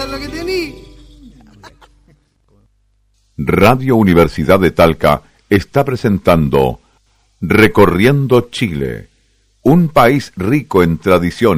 es lo que tení. Radio Universidad de Talca está presentando Recorriendo Chile, un país rico en tradiciones.